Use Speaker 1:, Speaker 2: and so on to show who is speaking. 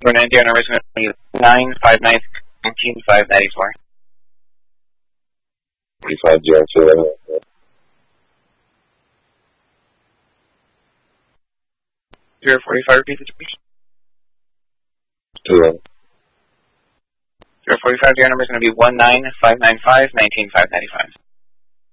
Speaker 1: Your number is going to be 959 19594.
Speaker 2: 45 0
Speaker 1: 045, repeat the please.
Speaker 2: 2
Speaker 1: 045, your number is going to be 19595 19595.